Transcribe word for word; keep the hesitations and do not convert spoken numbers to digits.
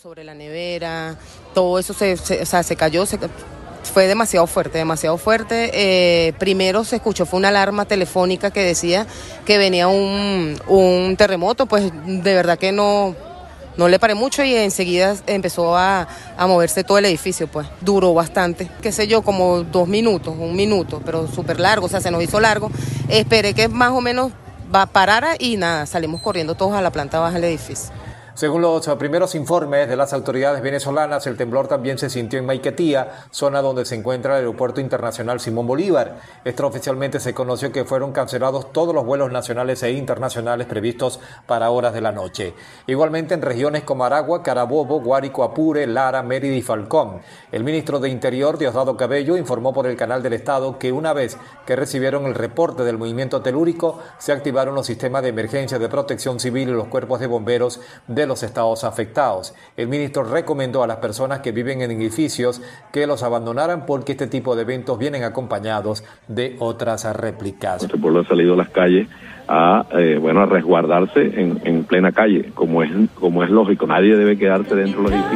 sobre la nevera, todo eso se, se, o sea, se cayó, se, fue demasiado fuerte, demasiado fuerte. Eh, primero se escuchó, fue una alarma telefónica que decía que venía un, un terremoto, pues de verdad que no, no le paré mucho y enseguida empezó a, a moverse todo el edificio, pues duró bastante, qué sé yo, como dos minutos, un minuto, pero súper largo, o sea, se nos hizo largo. Esperé que más o menos va parara y nada, salimos corriendo todos a la planta baja del edificio. Según los primeros informes de las autoridades venezolanas, el temblor también se sintió en Maiquetía, zona donde se encuentra el Aeropuerto Internacional Simón Bolívar. Extraoficialmente se conoció que fueron cancelados todos los vuelos nacionales e internacionales previstos para horas de la noche. Igualmente en regiones como Aragua, Carabobo, Guárico, Apure, Lara, Mérida y Falcón. El ministro de Interior, Diosdado Cabello, informó por el canal del Estado que una vez que recibieron el reporte del movimiento telúrico, se activaron los sistemas de emergencia de protección civil y los cuerpos de bomberos de los estados afectados. El ministro recomendó a las personas que viven en edificios que los abandonaran porque este tipo de eventos vienen acompañados de otras réplicas. Nuestro pueblo ha salido a las calles a eh, bueno a resguardarse en, en plena calle, como es como es lógico. Nadie debe quedarse dentro de los edificios.